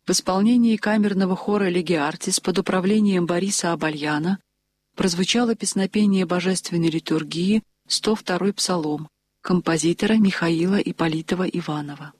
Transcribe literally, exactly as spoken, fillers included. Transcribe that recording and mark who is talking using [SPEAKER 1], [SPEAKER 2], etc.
[SPEAKER 1] В исполнении камерного хора «Леги Артис» под управлением Бориса Абальяна прозвучало песнопение божественной литургии сто второй псалом композитора Михаила Ипполитова Иванова.